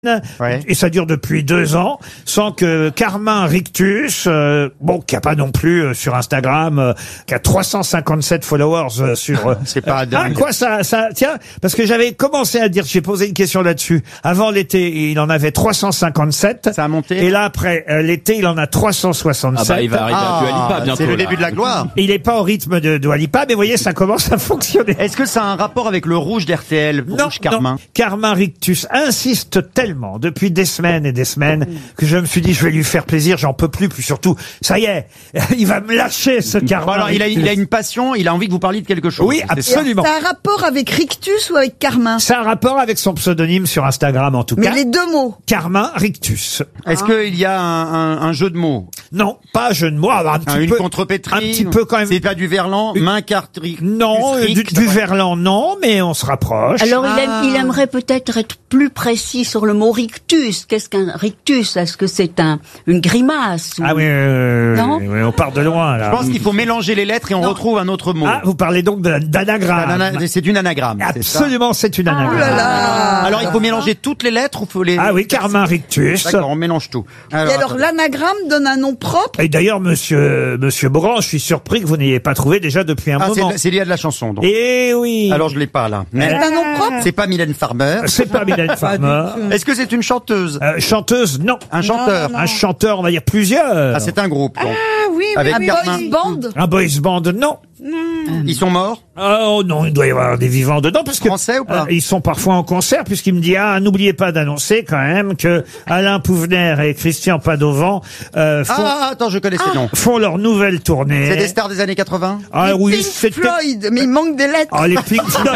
Ouais. Et ça dure depuis 2 ans, sans que Carmin Rictus, qui a pas non plus sur Instagram, qui a 357 followers sur. C'est pas dingue. Quoi ça, tiens, parce que j'avais commencé à dire, j'ai posé une question là-dessus. Avant l'été, il en avait 357. Ça a monté. Et là, après l'été, il en a 367. Ah bah il va arriver à Dua Lipa bientôt. C'est le là. début de la gloire. Il est pas au rythme de Dua Lipa, mais vous voyez, ça commence à fonctionner. Est-ce que ça a un rapport avec le rouge d'RTL, rouge Carmin? Non. Carmin Rictus insiste tellement depuis des semaines et des semaines que je me suis dit je vais lui faire plaisir, j'en peux plus, puis surtout ça y est, il va me lâcher ce Carmin. Alors il a une passion, il a envie que vous parliez de quelque chose. Oui, c'est ça. absolument. Ça a un rapport avec Rictus ou avec Carmin? Ça a un rapport avec son pseudonyme sur Instagram en tout Mais cas. les deux mots. Carmin Rictus. Est-ce qu'il y a un jeu de mots? Non, pas jeu de mots, un petit Une peu. contrepétrie? Un petit peu quand même. C'est pas du verlan? Main carte. Non, du verlan non, mais on se rapproche. Alors il aimerait peut-être être plus précis sur le mot rictus. Qu'est-ce qu'un rictus? Est-ce que c'est une grimace ou... Ah oui, Non oui, on part de loin là. Je pense qu'il faut mélanger les lettres et on retrouve un autre mot. Ah, vous parlez donc d'anagramme. C'est une anagramme. c'est ça. Absolument, c'est une anagramme. Oh là là. Alors il faut mélanger toutes les lettres ou faut les... Ah oui, Carmin Rictus. D'accord, on mélange tout. Et alors l'anagramme donne un nom propre? Et d'ailleurs, monsieur Beaugrand, je suis surpris que vous n'ayez pas trouvé déjà depuis un moment. C'est lié à de la chanson, donc. Eh oui. Alors je l'ai pas, là. C'est un nom propre? C'est pas Mylène Farmer. C'est pas Mylène Farmer. Est-ce que c'est une chanteuse? Chanteuse, non. Un chanteur? Un chanteur, on va dire plusieurs. Ah, c'est un groupe, donc. Ah oui, Avec un Carmin. boys band. Un boys band, non. Ils sont morts? Oh non, il doit y avoir des vivants dedans parce que Français ou pas? Ils sont parfois en concert puisqu'il me dit n'oubliez pas d'annoncer quand même que Alain Pouvener et Christian Padovan Attends, je connais ces noms. font leur nouvelle tournée. C'est des stars des années 80? Ah oui, Pink c'était Floyd, mais il manque des lettres. les Pink Floyd.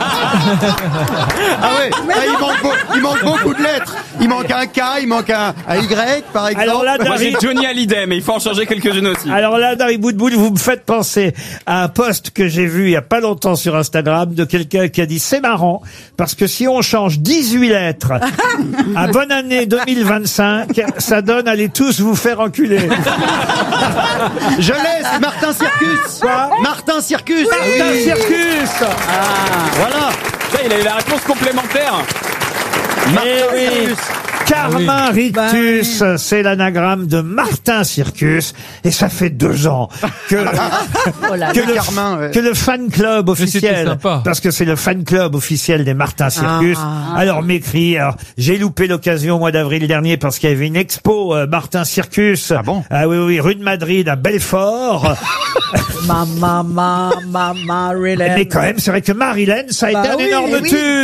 Ah ouais, il manque beaucoup de lettres. Il manque un K, il manque un Y, par exemple. Alors là, Moi j'ai Dari, Johnny Hallyday, mais il faut en changer quelques-unes aussi. alors là, Dari Boudboul, vous me faites penser à un post que j'ai vu il y a pas longtemps sur Instagram de quelqu'un qui a dit c'est marrant parce que si on change 18 lettres à bonne année 2025, ça donne allez tous vous faire enculer. Je l'ai, c'est Martin Circus. Quoi? Martin Circus. Martin Circus. Voilà. Ça, il a eu la réponse complémentaire. Eh oui. Carmin Rictus, c'est l'anagramme de Martin Circus, et ça fait 2 ans que, Carmin, ouais. que le fan club officiel, sympa. parce que c'est le fan club officiel des Martin Circus, alors m'écrit, alors j'ai loupé l'occasion au mois d'avril dernier parce qu'il y avait une expo Martin Circus. Ah bon? Ah oui, rue de Madrid à Belfort. Maman, Mais quand même, c'est vrai que Marilyn, ça a été un énorme tube.